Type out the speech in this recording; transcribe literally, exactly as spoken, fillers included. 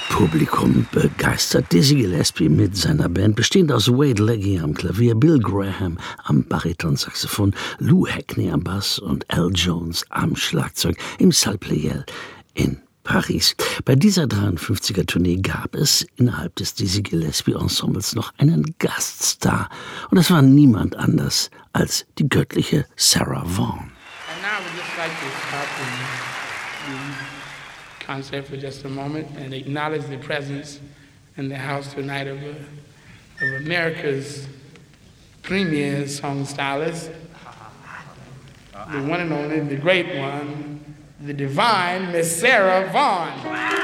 Publikum begeistert. Dizzy Gillespie mit seiner Band, bestehend aus Wade Leggy am Klavier, Bill Graham am Baritonsaxophon, Lou Hackney am Bass und Al Jones am Schlagzeug im Salle Pleyel in Paris. Bei dieser dreiundfünfziger-Tournee gab es innerhalb des Dizzy Gillespie-Ensembles noch einen Gaststar. Und das war niemand anders als die göttliche Sarah Vaughan. And now I would just like to stop the concert for just a moment and acknowledge the presence in the house tonight of, a, of America's premier song stylist, the one and only, the great one, the divine Miss Sarah Vaughan.